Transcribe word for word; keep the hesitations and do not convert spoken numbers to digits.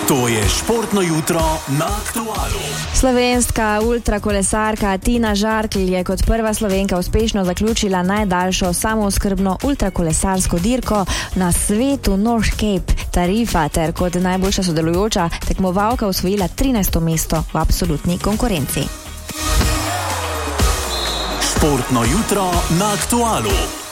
To je športno jutro na Aktualu. Slovenska ultrakolesarka Tina Žarkelj je kot prva Slovenka uspešno zaključila najdaljšo samooskrbno ultrakolesarsko dirko na svetu North Cape Tarifa ter kot najboljša sodelujoča tekmovalka osvojila trinajsto mesto v absolutni konkurenci. Športno jutro na Aktualu.